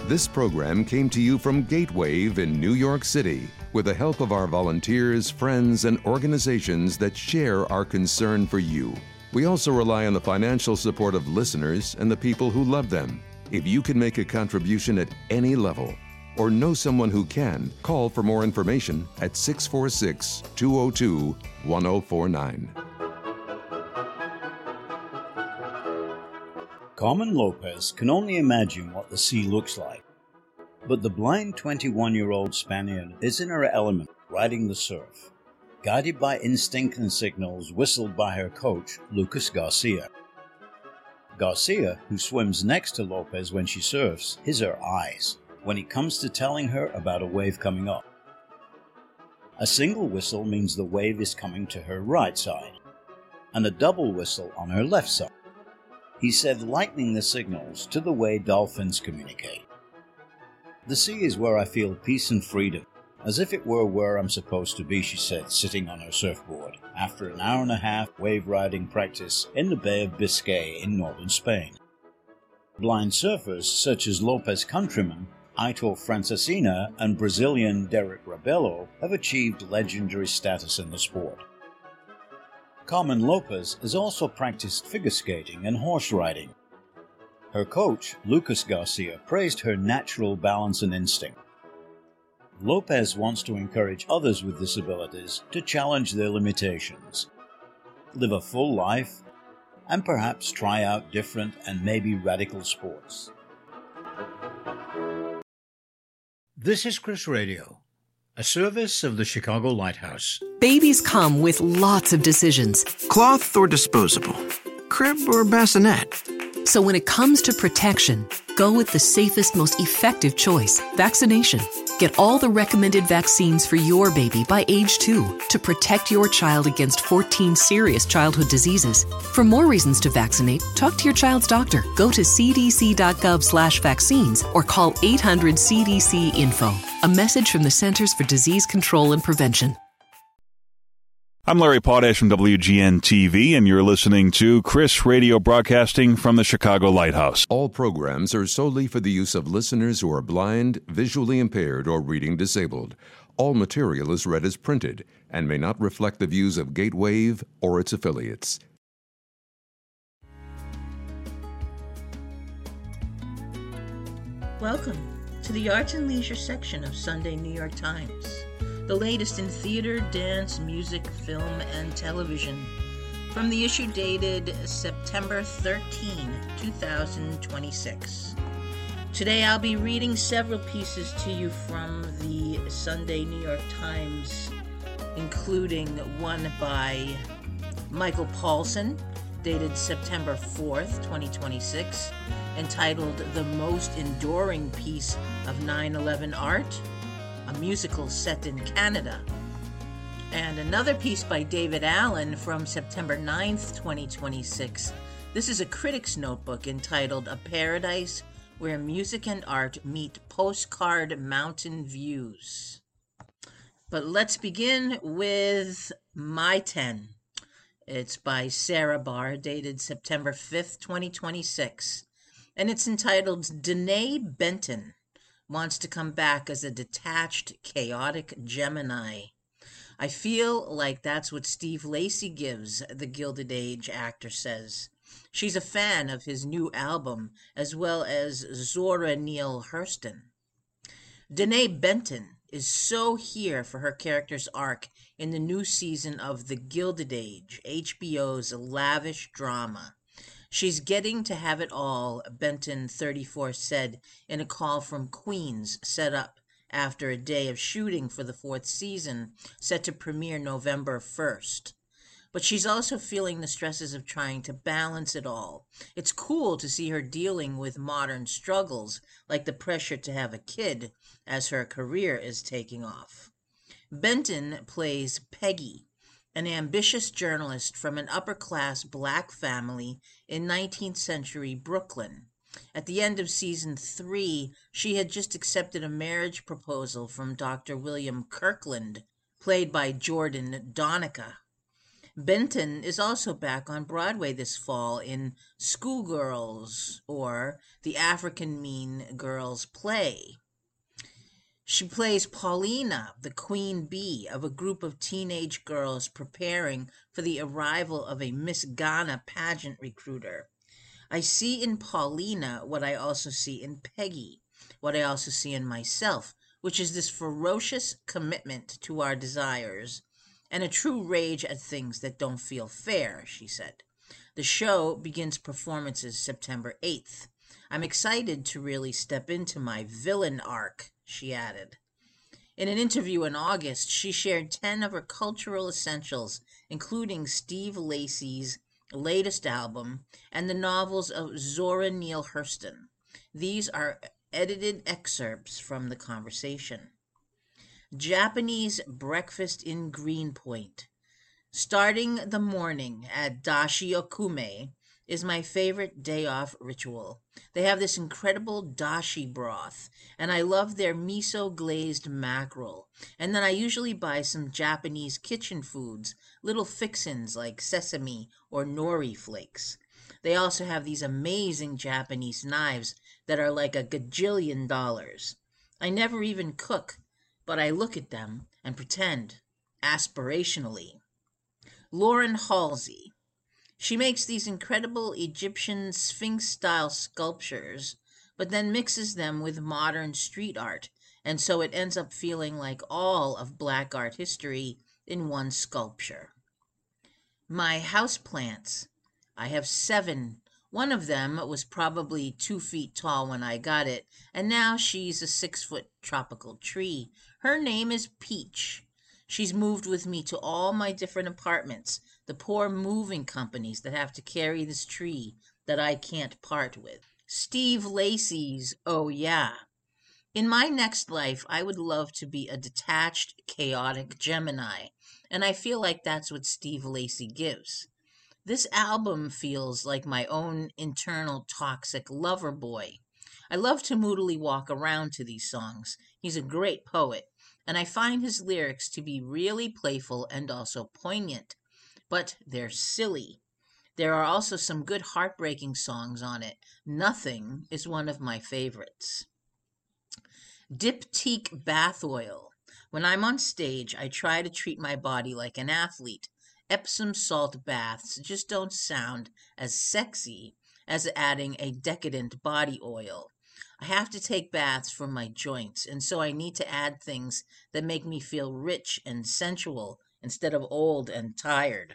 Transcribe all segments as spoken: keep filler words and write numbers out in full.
This program came to you from Gatewave in New York City with the help of our volunteers, friends, and organizations that share our concern for you. We also rely on the financial support of listeners and the people who love them. If you can make a contribution at any level or know someone who can, call for more information at six four six, two oh two, one oh four nine. Carmen Lopez can only imagine what the sea looks like. But the blind twenty-one-year-old Spaniard is in her element, riding the surf, guided by instinct and signals whistled by her coach, Lucas Garcia. Garcia, who swims next to Lopez when she surfs, is her eyes when it comes to telling her about a wave coming up. A single whistle means the wave is coming to her right side, and a double whistle on her left side. He said, lightening the signals to the way dolphins communicate. The sea is where I feel peace and freedom, as if it were where I'm supposed to be, she said, sitting on her surfboard, after an hour and a half wave riding practice in the Bay of Biscay in northern Spain. Blind surfers, such as Lopez countryman Aitor Francesina and Brazilian Derek Rabelo, have achieved legendary status in the sport. Carmen Lopez has also practiced figure skating and horse riding. Her coach, Lucas Garcia, praised her natural balance and instinct. Lopez wants to encourage others with disabilities to challenge their limitations, live a full life, and perhaps try out different and maybe radical sports. This is Chris Radio, a service of the Chicago Lighthouse. Babies come with lots of decisions. Cloth or disposable? Crib or bassinet? So when it comes to protection, go with the safest, most effective choice, vaccination. Get all the recommended vaccines for your baby by age two to protect your child against fourteen serious childhood diseases. For more reasons to vaccinate, talk to your child's doctor. Go to c d c dot gov slash vaccines or call eight hundred C D C info. A message from the Centers for Disease Control and Prevention. I'm Larry Potash from W G N T V, and you're listening to Chris Radio, broadcasting from the Chicago Lighthouse. All programs are solely for the use of listeners who are blind, visually impaired, or reading disabled. All material is read as printed and may not reflect the views of Gatewave or its affiliates. Welcome to the Arts and Leisure section of Sunday New York Times. The latest in theater, dance, music, film, and television. From the issue dated September thirteenth, twenty twenty-six. Today I'll be reading several pieces to you from the Sunday New York Times, including one by Michael Paulson, dated September fourth, twenty twenty-six, entitled The Most Enduring Piece of nine eleven Art, a musical set in Canada. And another piece by David Allen from September ninth, twenty twenty-six. This is a critic's notebook entitled A Paradise Where Music and Art Meet Postcard Mountain Views. But let's begin with My ten. It's by Sarah Barr, dated September fifth, twenty twenty-six. And it's entitled Danae Benton Wants to Come Back as a Detached, Chaotic Gemini. I feel like that's what Steve Lacy gives, the Gilded Age actor says. She's a fan of his new album, as well as Zora Neale Hurston. Danae Benton is so here for her character's arc in the new season of The Gilded Age, H B O's lavish drama. She's getting to have it all, Benton, thirty-four, said in a call from Queens, set up after a day of shooting for the fourth season, set to premiere November first. But she's also feeling the stresses of trying to balance it all. It's cool to see her dealing with modern struggles, like the pressure to have a kid, as her career is taking off. Benton plays Peggy, an ambitious journalist from an upper-class black family in nineteenth century Brooklyn. At the end of season three, she had just accepted a marriage proposal from Doctor William Kirkland, played by Jordan Donica. Benton is also back on Broadway this fall in Schoolgirls, or The African Mean Girls Play. She plays Paulina, the queen bee of a group of teenage girls preparing for the arrival of a Miss Ghana pageant recruiter. I see in Paulina what I also see in Peggy, what I also see in myself, which is this ferocious commitment to our desires and a true rage at things that don't feel fair, she said. The show begins performances September eighth. I'm excited to really step into my villain arc, she added. In an interview in August, she shared ten of her cultural essentials, including Steve Lacy's latest album and the novels of Zora Neale Hurston. These are edited excerpts from the conversation. Japanese breakfast in Greenpoint. Starting the morning at Dashi Okume is my favorite day-off ritual. They have this incredible dashi broth, and I love their miso-glazed mackerel. And then I usually buy some Japanese kitchen foods, little fixins like sesame or nori flakes. They also have these amazing Japanese knives that are like a gajillion dollars. I never even cook, but I look at them and pretend, aspirationally. Lauren Halsey. She makes these incredible Egyptian Sphinx-style sculptures, but then mixes them with modern street art, and so it ends up feeling like all of Black art history in one sculpture. My houseplants. I have seven. One of them was probably two feet tall when I got it, and now she's a six-foot tropical tree. Her name is Peach. She's moved with me to all my different apartments, the poor moving companies that have to carry this tree that I can't part with. Steve Lacy's Oh Yeah. In my next life, I would love to be a detached, chaotic Gemini, and I feel like that's what Steve Lacy gives. This album feels like my own internal toxic lover boy. I love to moodily walk around to these songs. He's a great poet, and I find his lyrics to be really playful and also poignant. But they're silly. There are also some good heartbreaking songs on it. Nothing is one of my favorites. Diptyque bath oil. When I'm on stage, I try to treat my body like an athlete. Epsom salt baths just don't sound as sexy as adding a decadent body oil. I have to take baths for my joints, and so I need to add things that make me feel rich and sensual instead of old and tired.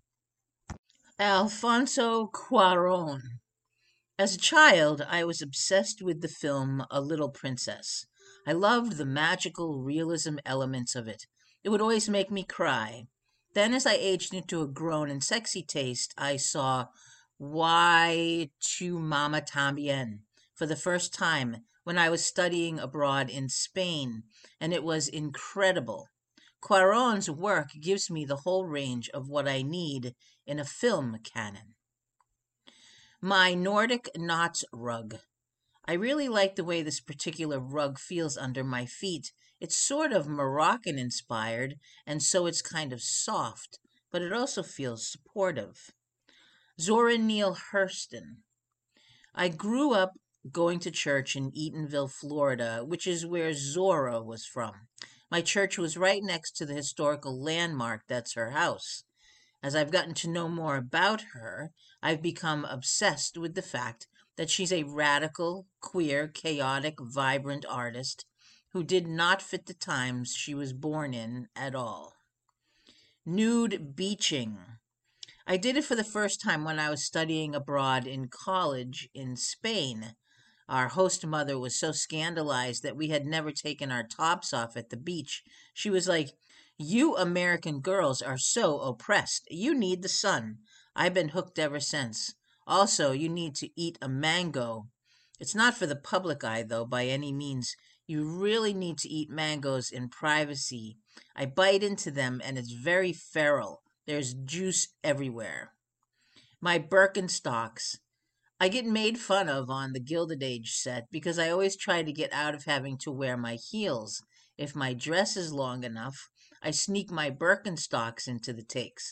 Alfonso Cuarón. As a child, I was obsessed with the film A Little Princess. I loved the magical realism elements of it. It would always make me cry. Then as I aged into a grown and sexy taste, I saw Y Tu Mama Tambien for the first time when I was studying abroad in Spain, and it was incredible. Cuarón's work gives me the whole range of what I need in a film canon. My Nordic Knots rug. I really like the way this particular rug feels under my feet. It's sort of Moroccan-inspired, and so it's kind of soft, but it also feels supportive. Zora Neale Hurston. I grew up going to church in Eatonville, Florida, which is where Zora was from. My church was right next to the historical landmark that's her house. As I've gotten to know more about her, I've become obsessed with the fact that she's a radical, queer, chaotic, vibrant artist who did not fit the times she was born in at all. Nude beaching. I did it for the first time when I was studying abroad in college in Spain. Our host mother was so scandalized that we had never taken our tops off at the beach. She was like, "You American girls are so oppressed. You need the sun." I've been hooked ever since. Also, you need to eat a mango. It's not for the public eye, though, by any means. You really need to eat mangoes in privacy. I bite into them, and it's very feral. There's juice everywhere. My Birkenstocks. I get made fun of on the Gilded Age set because I always try to get out of having to wear my heels. If my dress is long enough, I sneak my Birkenstocks into the takes.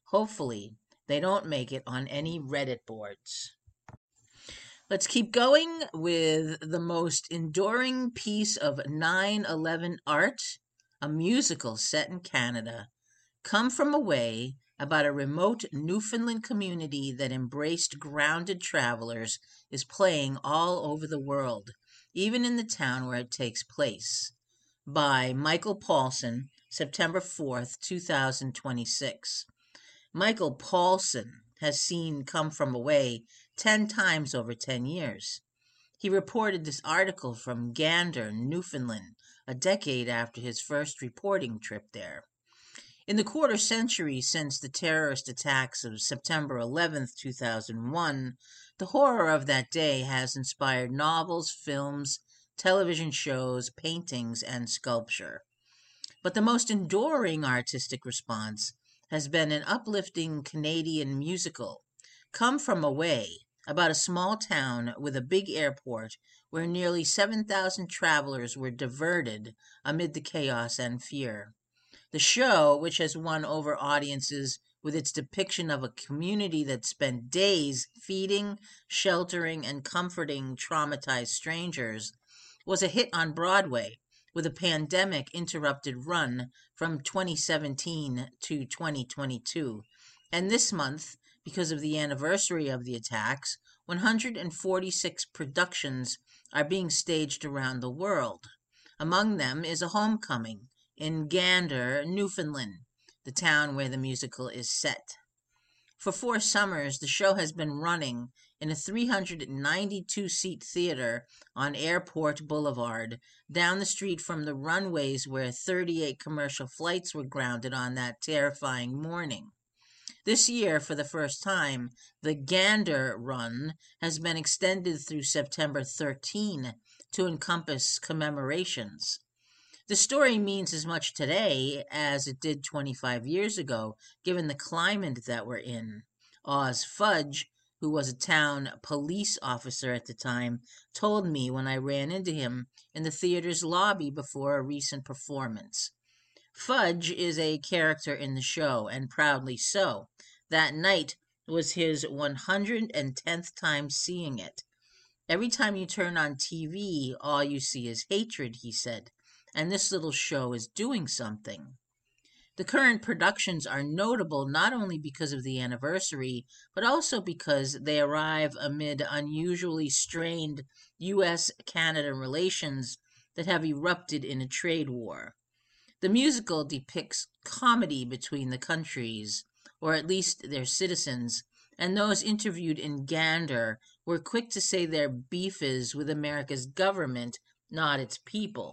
Hopefully, they don't make it on any Reddit boards. Let's keep going with the most enduring piece of nine eleven art, a musical set in Canada. Come From Away, about a remote Newfoundland community that embraced grounded travelers, is playing all over the world, even in the town where it takes place. By Michael Paulson, September fourth, twenty twenty-six. Michael Paulson has seen Come From Away ten times over ten years. He reported this article from Gander, Newfoundland, a decade after his first reporting trip there. In the quarter century since the terrorist attacks of September eleventh, two thousand one, the horror of that day has inspired novels, films, television shows, paintings, and sculpture. But the most enduring artistic response has been an uplifting Canadian musical, Come From Away, about a small town with a big airport where nearly seven thousand travelers were diverted amid the chaos and fear. The show, which has won over audiences with its depiction of a community that spent days feeding, sheltering, and comforting traumatized strangers, was a hit on Broadway, with a pandemic-interrupted run from twenty seventeen to twenty twenty-two. And this month, because of the anniversary of the attacks, one hundred forty-six productions are being staged around the world. Among them is a homecoming in Gander, Newfoundland, the town where the musical is set. For four summers, the show has been running in a three hundred ninety-two seat theater on Airport Boulevard, down the street from the runways where thirty-eight commercial flights were grounded on that terrifying morning. This year, for the first time, the Gander run has been extended through September thirteenth to encompass commemorations. The story means as much today as it did twenty-five years ago, given the climate that we're in. Oz Fudge, who was a town police officer at the time, told me when I ran into him in the theater's lobby before a recent performance. Fudge is a character in the show, and proudly so. That night was his one hundred tenth time seeing it. Every time you turn on T V, all you see is hatred, he said, and this little show is doing something. The current productions are notable not only because of the anniversary, but also because they arrive amid unusually strained U S Canada relations that have erupted in a trade war. The musical depicts comedy between the countries, or at least their citizens, and those interviewed in Gander were quick to say their beef is with America's government, not its people.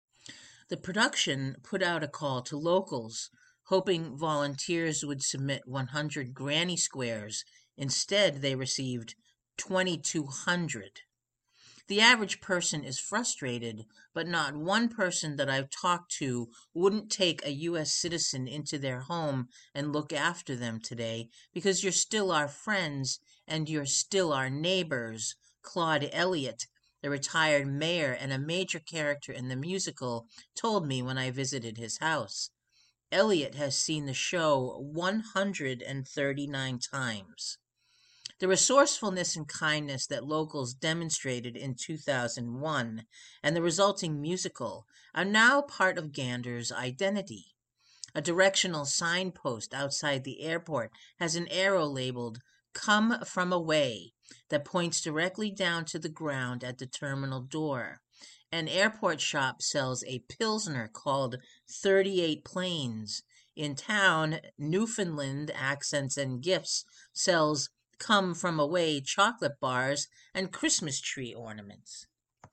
The production put out a call to locals, hoping volunteers would submit one hundred granny squares. Instead, they received twenty-two hundred. The average person is frustrated, but not one person that I've talked to wouldn't take a U S citizen into their home and look after them today, because you're still our friends and you're still our neighbors. Claude Elliott, the retired mayor and a major character in the musical, told me when I visited his house. Elliott has seen the show one hundred thirty-nine times. The resourcefulness and kindness that locals demonstrated in two thousand one and the resulting musical are now part of Gander's identity. A directional signpost outside the airport has an arrow labeled "Come From Away" that points directly down to the ground at the terminal door. An airport shop sells a Pilsner called thirty-eight Plains. In town, Newfoundland Accents and Gifts sells Come From Away chocolate bars and Christmas tree ornaments.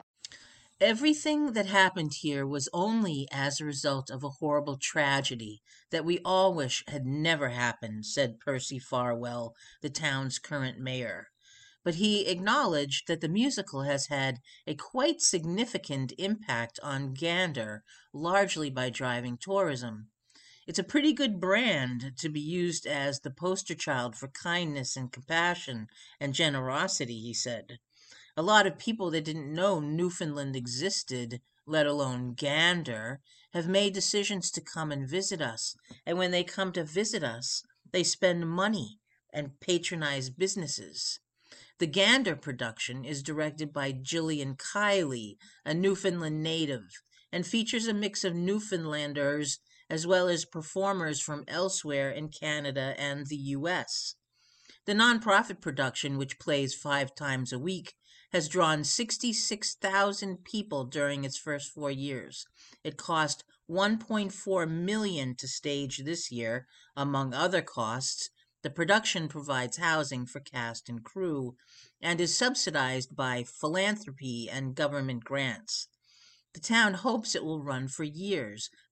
Everything that happened here was only as a result of a horrible tragedy that we all wish had never happened, said Percy Farwell, the town's current mayor. But he acknowledged that the musical has had a quite significant impact on Gander, largely by driving tourism. It's a pretty good brand to be used as the poster child for kindness and compassion and generosity, he said. A lot of people that didn't know Newfoundland existed, let alone Gander, have made decisions to come and visit us. And when they come to visit us, They spend money and patronize businesses. The Gander production is directed by Gillian Kiley, a Newfoundland native, and features a mix of Newfoundlanders as well as performers from elsewhere in Canada and the U S. The nonprofit production, which plays five times a week, has drawn sixty-six thousand people during its first four years. It cost one point four million dollars to stage this year. Among other costs, the production provides housing for cast and crew and is subsidized by philanthropy and government grants. The town hopes it will run for years,